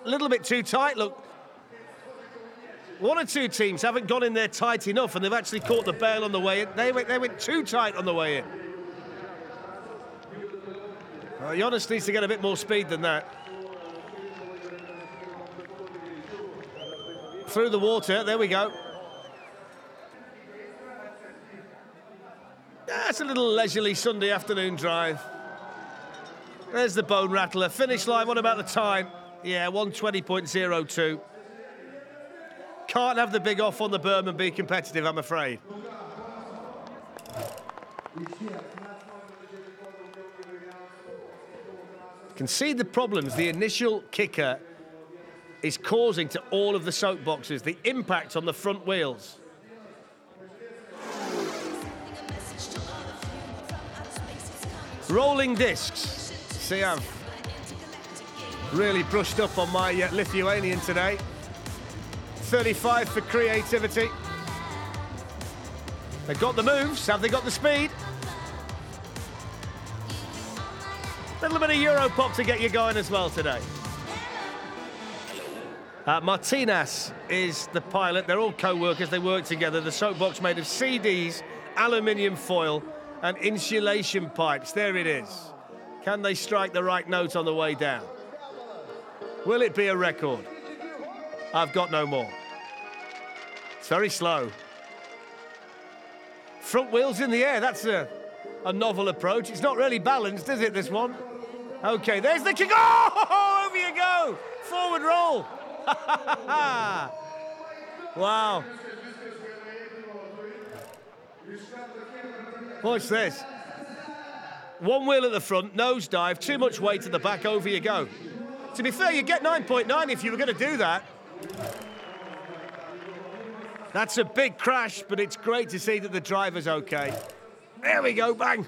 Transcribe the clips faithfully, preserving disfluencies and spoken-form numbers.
little bit too tight, look. One or two teams haven't gone in there tight enough, and they've actually caught the bail on the way in. They went, they went too tight on the way in. Well, Jonas needs to get a bit more speed than that. Through the water, there we go. That's a little leisurely Sunday afternoon drive. There's the Bone Rattler. Finish line, what about the time? Yeah, one twenty point oh two. Can't have the big off on the berm and be competitive, I'm afraid. Can see the problems the initial kicker is causing to all of the soap boxes, the impact on the front wheels. Rolling discs. See, I've really brushed up on my uh, Lithuanian today. thirty-five for creativity. They've got the moves, have they got the speed? A little bit of Euro pop to get you going as well today. Uh, Martinez is the pilot. They're all co-workers, they work together. The soapbox made of C Ds, aluminium foil and insulation pipes. There it is. Can they strike the right note on the way down? Will it be a record? I've got no more. It's very slow. Front wheels in the air, that's a, a novel approach. It's not really balanced, is it, this one? Okay, there's the kick. Oh, over you go. Forward roll. Wow. Watch this. One wheel at the front, nosedive, too much weight at the back, over you go. To be fair, you get nine point nine if you were going to do that. That's a big crash, but it's great to see that the driver's okay. There we go, bang.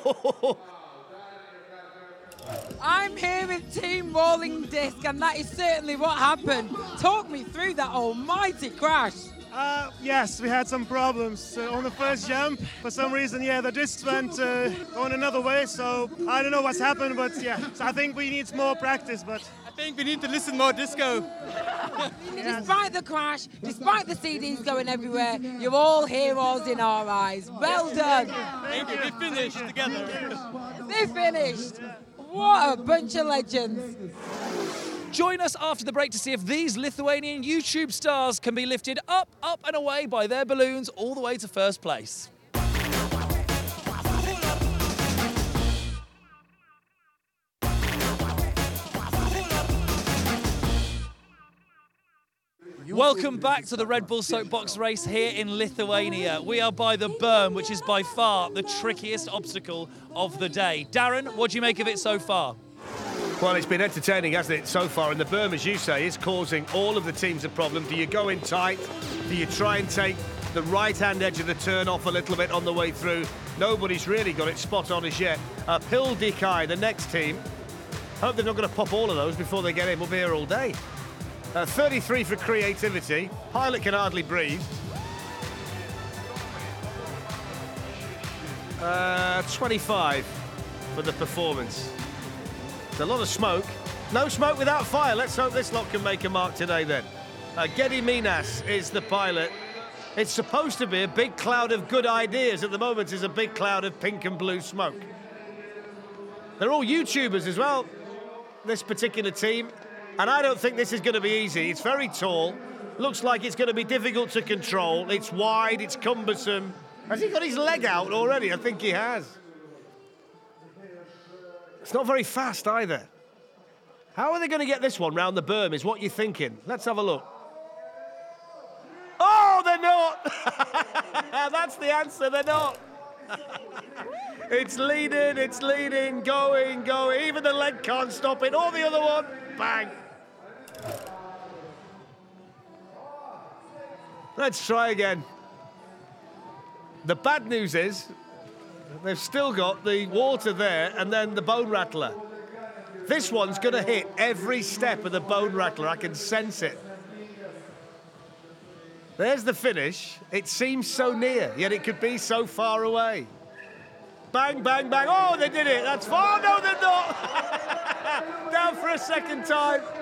I'm here with Team Rolling Disc, and that is certainly what happened. Talk me through that almighty crash. Uh, yes, we had some problems uh, on the first jump. For some reason, yeah, the discs went uh, going another way, so I don't know what's happened, but yeah, so I think we need more practice, but... I think we need to listen more disco. Despite the crash, despite the C Ds going everywhere, you're all heroes in our eyes. Well done. Thank you, we finished together. They finished. What a bunch of legends. Join us after the break to see if these Lithuanian YouTube stars can be lifted up, up and away by their balloons all the way to first place. Welcome back to the Red Bull Soapbox race here in Lithuania. We are by the berm, which is by far the trickiest obstacle of the day. Darren, what do you make of it so far? Well, it's been entertaining, hasn't it, so far? And the berm, as you say, is causing all of the teams a problem. Do you go in tight? Do you try and take the right-hand edge of the turn off a little bit on the way through? Nobody's really got it spot on as yet. Uh, Pil Dikai, the next team. Hope they're not going to pop all of those before they get in. We'll be here all day. Uh, thirty-three for creativity. Pilot can hardly breathe. Uh, twenty-five for the performance. There's a lot of smoke. No smoke without fire. Let's hope this lot can make a mark today then. Uh, Gediminas is the pilot. It's supposed to be a big cloud of good ideas. At the moment, it's a big cloud of pink and blue smoke. They're all YouTubers as well, this particular team. And I don't think this is going to be easy. It's very tall. Looks like it's going to be difficult to control. It's wide, it's cumbersome. Has he got his leg out already? I think he has. It's not very fast either. How are they going to get this one round the berm is what you're thinking. Let's have a look. Oh, they're not. That's the answer, they're not. It's leading, it's leading, going, going. Even the leg can't stop it. Or the other one, bang. Let's try again. The bad news is they've still got the water there and then the Bone Rattler. This one's going to hit every step of the Bone Rattler. I can sense it. There's the finish. It seems so near, yet it could be so far away. Bang, bang, bang. Oh, they did it. That's far. No, they're not. Down for a second time.